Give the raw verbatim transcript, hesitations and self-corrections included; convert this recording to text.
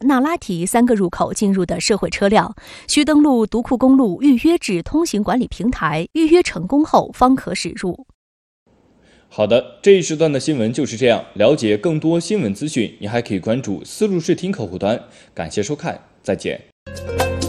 那拉提三个入口进入的社会车辆，需登录独库公路预约制通行管理平台，预约成功后方可驶入。 好的，这一时段的新闻就是这样。了解更多新闻资讯，你还可以关注丝路视听客户端。感谢收看，再见。